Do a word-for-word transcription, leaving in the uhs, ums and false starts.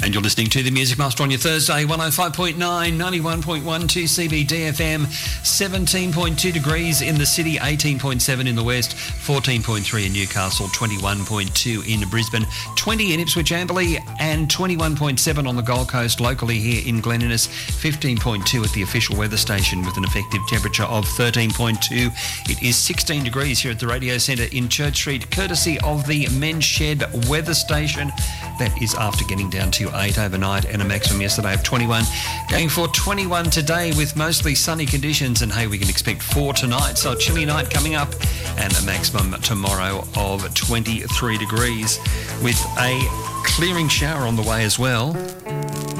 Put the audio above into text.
And you're listening to the Music Master on your Thursday, one oh five point nine, ninety-one point one two C B D F M, seventeen point two degrees in the city, eighteen point seven in the west, fourteen point three in Newcastle, twenty-one point two in Brisbane, twenty in Ipswich Amberley, and twenty-one point seven on the Gold Coast, locally here in Glen Innes, fifteen point two at the official weather station with an effective temperature of thirteen point two. It is sixteen degrees here at the Radio Centre in Church Street, courtesy of the Men's Shed weather station. That is after getting down to eight overnight and a maximum yesterday of twenty-one. Going for twenty-one today with mostly sunny conditions, and hey, we can expect four tonight, so a chilly night coming up, and a maximum tomorrow of twenty-three degrees with a clearing shower on the way as well.